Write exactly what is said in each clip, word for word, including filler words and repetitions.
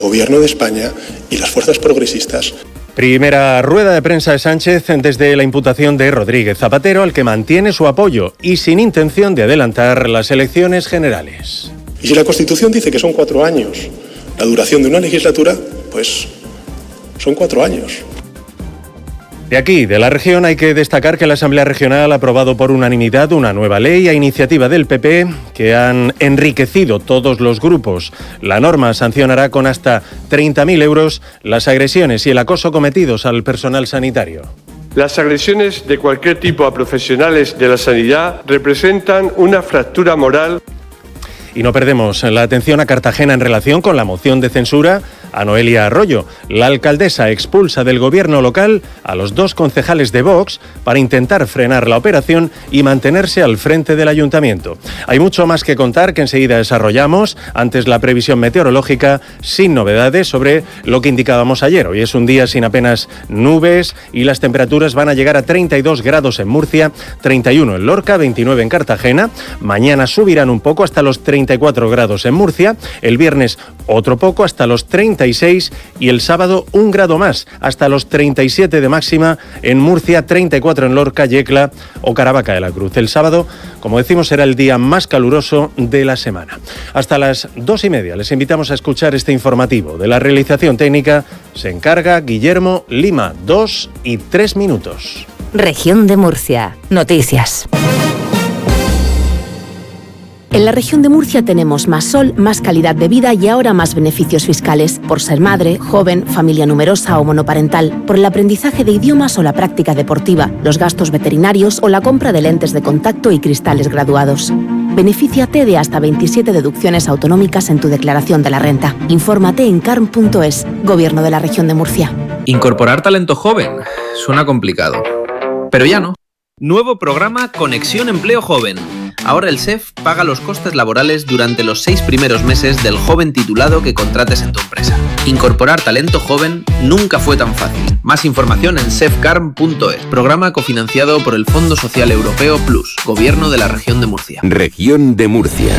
Gobierno de España y las fuerzas progresistas. Primera rueda de prensa de Sánchez desde la imputación de Rodríguez Zapatero, al que mantiene su apoyo y sin intención de adelantar las elecciones generales. Y si la Constitución dice que son cuatro años la duración de una legislatura, pues son cuatro años. De aquí, de la región, hay que destacar que la Asamblea Regional ha aprobado por unanimidad una nueva ley a iniciativa del P P que han enriquecido todos los grupos. La norma sancionará con hasta treinta mil euros las agresiones y el acoso cometidos al personal sanitario. Las agresiones de cualquier tipo a profesionales de la sanidad representan una fractura moral. Y no perdemos la atención a Cartagena en relación con la moción de censura a Noelia Arroyo. La alcaldesa expulsa del gobierno local a los dos concejales de Vox para intentar frenar la operación y mantenerse al frente del ayuntamiento. Hay mucho más que contar que enseguida desarrollamos. Antes, la previsión meteorológica sin novedades sobre lo que indicábamos ayer. Hoy es un día sin apenas nubes y las temperaturas van a llegar a treinta y dos grados en Murcia, treinta y uno en Lorca, veintinueve en Cartagena. Mañana subirán un poco hasta los treinta y cuatro grados en Murcia. El viernes otro poco hasta los treinta y seis y el sábado un grado más hasta los treinta y siete de máxima en Murcia, treinta y cuatro en Lorca, Yecla o Caravaca de la Cruz. El sábado, como decimos, será el día más caluroso de la semana. Hasta las dos y media les invitamos a escuchar este informativo. De la realización técnica se encarga Guillermo Lima. Dos y tres minutos. Región de Murcia. Noticias. En la región de Murcia tenemos más sol, más calidad de vida y ahora más beneficios fiscales, por ser madre, joven, familia numerosa o monoparental, por el aprendizaje de idiomas o la práctica deportiva, los gastos veterinarios o la compra de lentes de contacto y cristales graduados. Benefíciate de hasta veintisiete deducciones autonómicas en tu declaración de la renta. Infórmate en carm punto es, Gobierno de la Región de Murcia. Incorporar talento joven suena complicado, pero ya no. Nuevo programa Conexión Empleo Joven. Ahora el S E F paga los costes laborales durante los seis primeros meses del joven titulado que contrates en tu empresa. Incorporar talento joven nunca fue tan fácil. Más información en sefcarm punto es. Programa cofinanciado por el Fondo Social Europeo Plus, Gobierno de la Región de Murcia. Región de Murcia.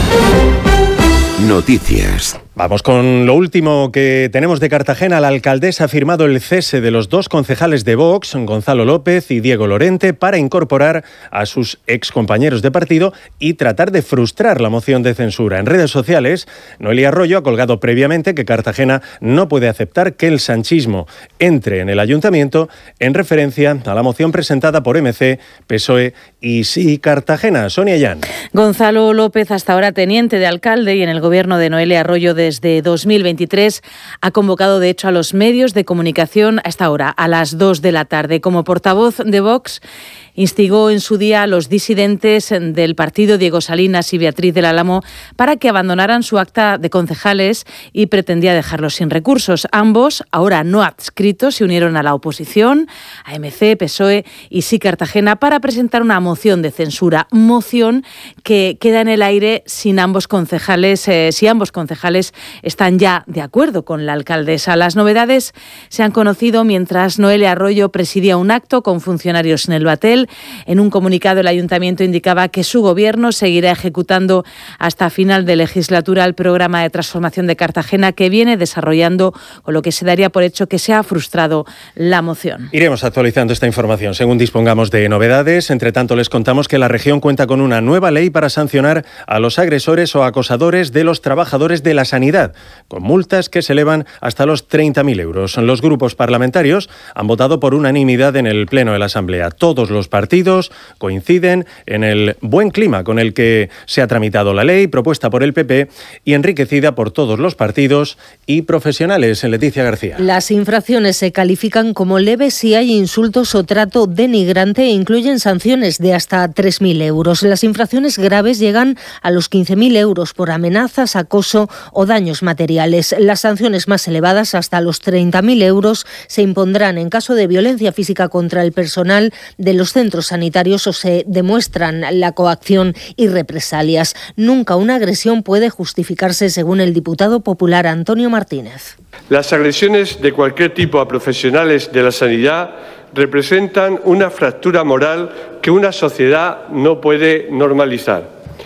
Noticias. Vamos con lo último que tenemos de Cartagena. La alcaldesa ha firmado el cese de los dos concejales de Vox, Gonzalo López y Diego Lorente, para incorporar a sus excompañeros de partido y tratar de frustrar la moción de censura. En redes sociales, Noelia Arroyo ha colgado previamente que Cartagena no puede aceptar que el sanchismo entre en el ayuntamiento, en referencia a la moción presentada por M C, P S O E y Sí Cartagena. Sonia Yan. Gonzalo López, hasta ahora teniente de alcalde y en el gobierno de Noelia Arroyo desde dos mil veintitrés, ha convocado de hecho a los medios de comunicación a esta hora, a las dos de la tarde. Como portavoz de Vox, instigó en su día a los disidentes del partido, Diego Salinas y Beatriz del Álamo, para que abandonaran su acta de concejales y pretendía dejarlos sin recursos. Ambos, ahora no adscritos, se unieron a la oposición, a M C, P S O E y Sí Cartagena, para presentar una moción de censura. Moción que queda en el aire sin ambos concejales, eh, si ambos concejales están ya de acuerdo con la alcaldesa. Las novedades se han conocido mientras Noelia Arroyo presidía un acto con funcionarios en el Batel. En un comunicado, el ayuntamiento indicaba que su gobierno seguirá ejecutando hasta final de legislatura el programa de transformación de Cartagena que viene desarrollando, con lo que se daría por hecho que se ha frustrado la moción. Iremos actualizando esta información según dispongamos de novedades. Entre tanto, les contamos que la región cuenta con una nueva ley para sancionar a los agresores o acosadores de los trabajadores de la sanidad, con multas que se elevan hasta los treinta mil euros. Los grupos parlamentarios han votado por unanimidad en el Pleno de la Asamblea. Todos los partidos coinciden en el buen clima con el que se ha tramitado la ley, propuesta por el P P y enriquecida por todos los partidos y profesionales. Leticia García. Las infracciones se califican como leves si hay insultos o trato denigrante e incluyen sanciones de hasta tres mil euros. Las infracciones graves llegan a los quince mil euros por amenazas, acoso o daños materiales. Las sanciones más elevadas, hasta los treinta mil euros, se impondrán en caso de violencia física contra el personal de los centros sanitarios o se demuestran la coacción y represalias. Nunca una agresión puede justificarse, según el diputado popular Antonio Martínez. Las agresiones de cualquier tipo a profesionales de la sanidad representan una fractura moral que una sociedad no puede normalizar.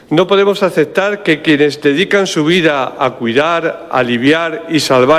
No podemos aceptar que quienes dedican su vida a cuidar, aliviar y salvar